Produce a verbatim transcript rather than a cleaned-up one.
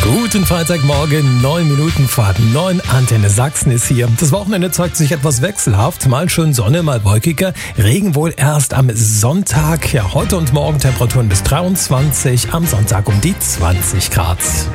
Guten Freitagmorgen, neun Minuten vor neun. Antenne Sachsen ist hier. Das Wochenende zeigt sich etwas wechselhaft. Mal schön Sonne, mal wolkiger. Regen wohl erst am Sonntag. Ja, heute und morgen Temperaturen bis dreiundzwanzig. Am Sonntag um die zwanzig Grad.